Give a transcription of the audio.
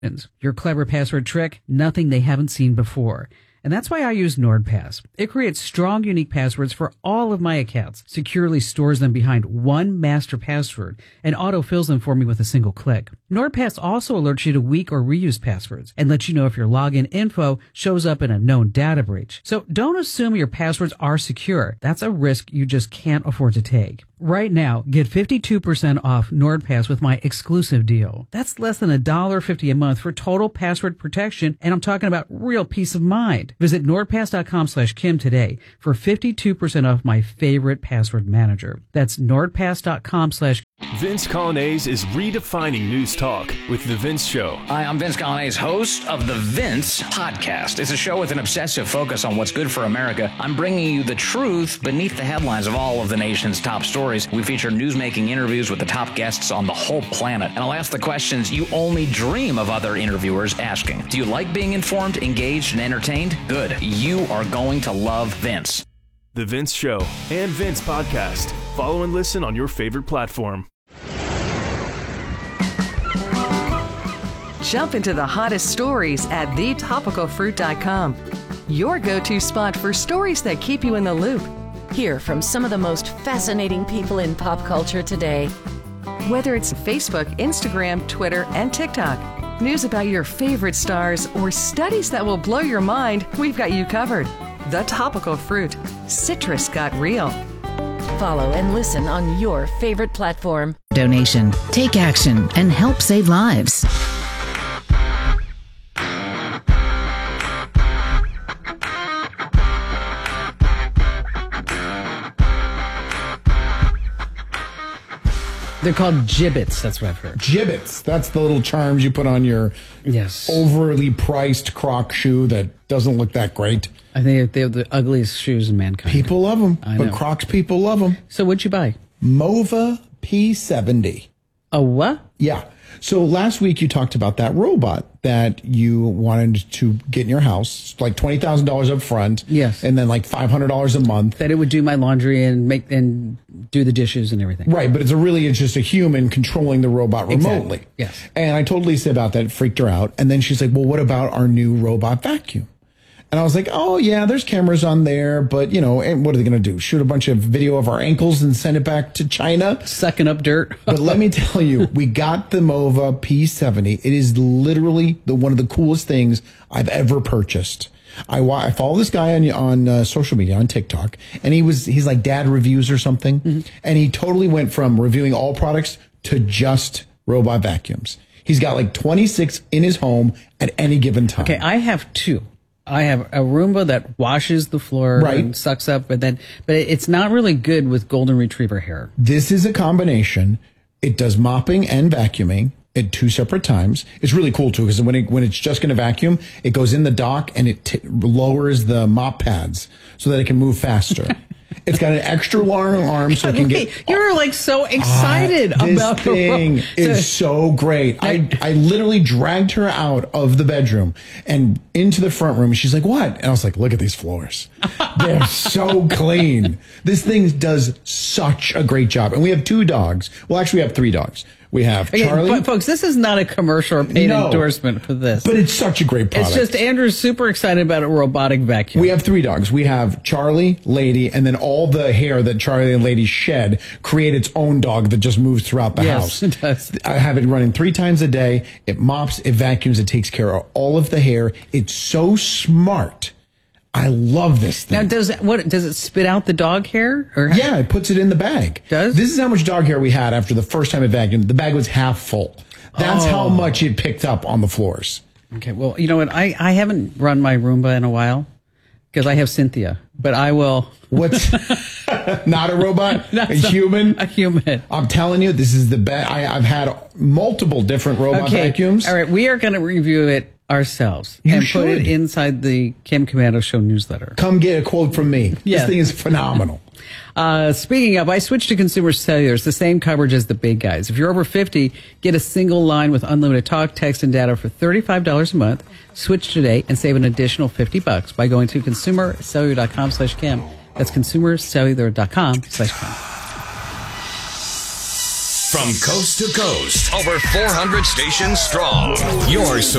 Your clever password trick, nothing they haven't seen before. And that's why I use NordPass. It creates strong, unique passwords for all of my accounts, securely stores them behind one master password, and autofills them for me with a single click. NordPass also alerts you to weak or reused passwords and lets you know if your login info shows up in a known data breach. So don't assume your passwords are secure. That's a risk you just can't afford to take. Right now, get 52% off NordPass with my exclusive deal. That's less than $1.50 a month for total password protection, and I'm talking about real peace of mind. Visit nordpass.com/Kim today for 52% off my favorite password manager. That's nordpass.com/. Vince Colonnese is redefining news talk with The Vince Show. Hi, I'm Vince Colonnese, host of The Vince Podcast. It's a show with an obsessive focus on what's good for America. I'm bringing you the truth beneath the headlines of all of the nation's top stories. We feature news-making interviews with the top guests on the whole planet. And I'll ask the questions you only dream of other interviewers asking. Do you like being informed, engaged, and entertained? Good. You are going to love Vince. The Vince Show and Vince Podcast. Follow and listen on your favorite platform. Jump into the hottest stories at thetopicalfruit.com. Your go-to spot for stories that keep you in the loop. Hear from some of the most fascinating people in pop culture today. Whether it's Facebook, Instagram, Twitter, and TikTok, news about your favorite stars, or studies that will blow your mind, we've got you covered. The Topical Fruit. Citrus got real. Follow and listen on your favorite platform. Donation. Take action and help save lives. They're called gibbets. That's what I've heard. Gibbets. That's the little charms you put on your overly priced Croc shoe that doesn't look that great. I think they have the ugliest shoes in mankind. People love them, but Crocs people love them. So what'd you buy? Mova P70. A what? Yeah. So last week you talked about that robot that you wanted to get in your house, like $20,000 up front. Yes. And then like $500 a month. That it would do my laundry and make and do the dishes and everything. Right, but it's just a human controlling the robot remotely. Exactly. Yes. And I told Lisa about that, it freaked her out. And then she's like, well, what about our new robot vacuum? And I was like, oh, yeah, there's cameras on there, but, and what are they going to do? Shoot a bunch of video of our ankles and send it back to China? Sucking up dirt. But let me tell you, we got the Mova P70. It is literally one of the coolest things I've ever purchased. I follow this guy on social media, on TikTok, and he's like dad reviews or something. Mm-hmm. And he totally went from reviewing all products to just robot vacuums. He's got like 26 in his home at any given time. Okay, I have two. I have a Roomba that washes the floor and sucks up, but it's not really good with golden retriever hair. This is a combination. It does mopping and vacuuming at two separate times. It's really cool too, because when it's just going to vacuum, it goes in the dock and it lowers the mop pads so that it can move faster. It's got an extra long arm so it can get... You're like so excited about this thing. Is so great. I literally dragged her out of the bedroom and into the front room. And she's like, what? And I was like, look at these floors. They're so clean. This thing does such a great job. And we have two dogs. Well, actually, we have three dogs. We have Charlie. But folks, this is not a commercial or paid endorsement for this. But it's such a great product. It's just Andrew's super excited about a robotic vacuum. We have three dogs. We have Charlie, Lady, and then all the hair that Charlie and Lady shed create its own dog that just moves throughout the house. Yes, it does. I have it running 3 times a day. It mops, it vacuums, it takes care of all of the hair. It's so smart. I love this thing. Now, does it spit out the dog hair? Or yeah, it puts it in the bag. Does? This is how much dog hair we had after the first time it vacuumed. The bag was half full. That's how much it picked up on the floors. Okay, well, you know what? I haven't run my Roomba in a while because I have Cynthia, but I will. What's not a robot? A human? A human. I'm telling you, this is the best. I've had multiple different robot vacuums. All right, we are going to review it ourselves put it inside the Kim Komando Show newsletter. Come get a quote from me. This thing is phenomenal. Speaking of, I switched to Consumer Cellular. It's the same coverage as the big guys. If you're over 50, get a single line with unlimited talk, text, and data for $35 a month. Switch today and save an additional $50 by going to consumercellular.com/Kim. That's consumercellular.com/Kim. From coast to coast, over 400 stations strong. Your